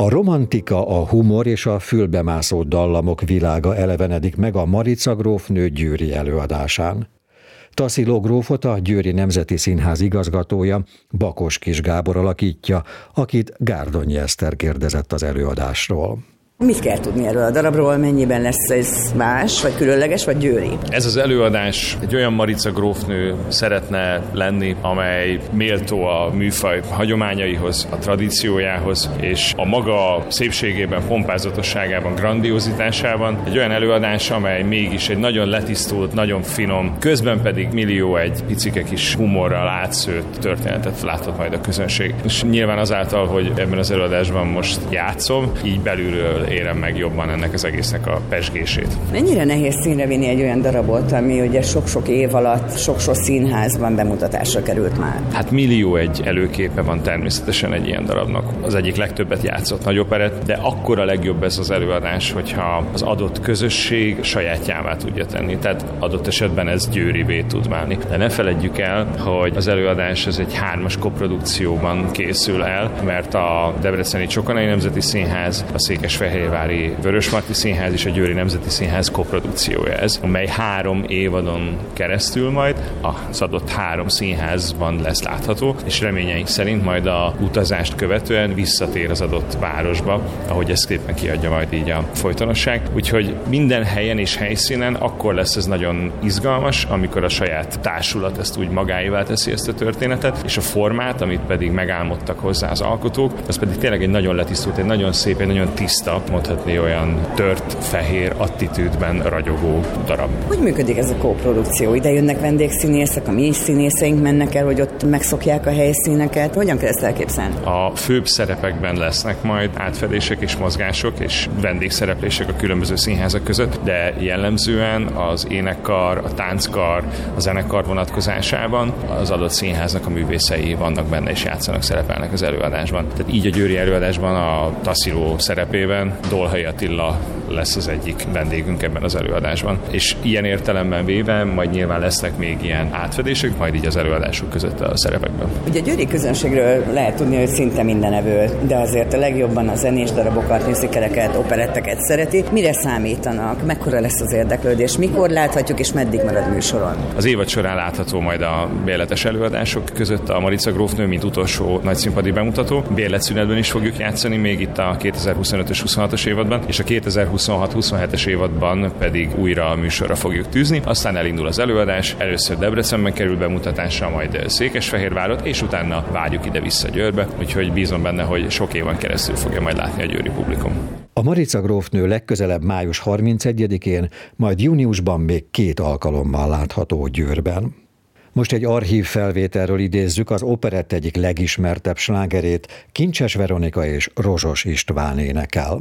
A romantika, a humor és a fülbemászó dallamok világa elevenedik meg a Marica grófnő győri előadásán. Tassilo grófot a Győri Nemzeti Színház igazgatója, Bakos Kis Gábor alakítja, akit Gárdonyi Eszter kérdezett az előadásról. Mit kell tudni erről a darabról, mennyiben lesz ez más, vagy különleges, vagy győri? Ez az előadás egy olyan Marica grófnő szeretne lenni, amely méltó a műfaj hagyományaihoz, a tradíciójához, és a maga szépségében, pompázatosságában, grandiozitásában. Egy olyan előadás, amely mégis egy nagyon letisztult, nagyon finom, közben pedig millió egy picike kis humorral átszőtt történetet láthat majd a közönség. És nyilván azáltal, hogy ebben az előadásban most játszom, így belülről érem meg jobban ennek az egésznek a pezsgését. Mennyire nehéz színre vinni egy olyan darabot, ami ugye sok-sok év alatt, sok-sok színházban bemutatásra került már? Hát millió egy előképe van természetesen egy ilyen darabnak. Az egyik legtöbbet játszott nagy operett, de akkor a legjobb ez az előadás, hogyha az adott közösség sajátjává tudja tenni. Tehát adott esetben ez győrivé tud válni. De ne feledjük el, hogy az előadás ez egy 3-as koprodukcióban készül el, mert a Debreceni Csokonai Nemzeti Színház, a Székesfehérvári Vörösmarty Színház és a Győri Nemzeti Színház koprodukciója ez, amely 3 évadon keresztül majd az adott 3 színházban lesz látható, és reményeink szerint majd a utazást követően visszatér az adott városba, ahogy ezt szépen kiadja majd így a folytonosság. Úgyhogy minden helyen és helyszínen akkor lesz ez nagyon izgalmas, amikor a saját társulat ezt úgy magáévá teszi ezt a történetet, és a formát, amit pedig megálmodtak hozzá az alkotók, az pedig tényleg egy nagyon letisztult, egy nagyon szép, egy nagyon tiszta, mondhatni olyan tört, fehér attitűdben ragyogó darab. Hogy működik ez a kóprodukció? Ide jönnek vendégszínészek, a mi színészeink mennek el, hogy ott megszokják a helyszíneket. Hogyan kell ezt elképzelni? A főbb szerepekben lesznek majd átfedések és mozgások és vendégszereplések a különböző színházak között, de jellemzően az énekkar, a tánckar, a zenekar vonatkozásában az adott színháznak a művészei vannak benne és játszanak, szerepelnek az előadásban. Tehát így a győri előadásban a Tassilo szerepében Dolhai Attila lesz az egyik vendégünk ebben az előadásban. És ilyen értelemben véve majd nyilván lesznek még ilyen átfedések, majd így az előadások között a szerepekben. Ugye a győri közönségről lehet tudni, hogy szinte mindenevő, de azért a legjobban a zenés darabokat, musicaleket, operetteket szereti. Mire számítanak? Mekkora lesz az érdeklődés? Mikor láthatjuk és meddig marad műsoron? Az évad során látható majd a bérletes előadások között a Marica grófnő, mint utolsó nagyszínpadi bemutató. Bérletszünetben is fogjuk játszani még itt a 2025-ös 26-os évadban, és a 2026-27-es évadban pedig újra a műsorra fogjuk tűzni. Aztán elindul az előadás, először Debrecenben kerül bemutatásra, majd Székesfehérvárot, és utána várjuk ide-vissza Győrbe, úgyhogy bízom benne, hogy sok éven keresztül fogja majd látni a győri publikum. A Marica grófnő legközelebb május 31-én, majd júniusban még 2 alkalommal látható Győrben. Most egy archív felvételről idézzük az operett egyik legismertebb slágerét, Kincses Veronika és Rozsos István énekel.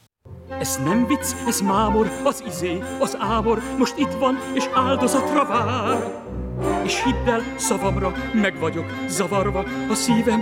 Ez nem vicc, ez mámor, az izé, az ámor, most itt van, és áldozatra vár. És hidd el szavamra, meg vagyok zavarva, a szívem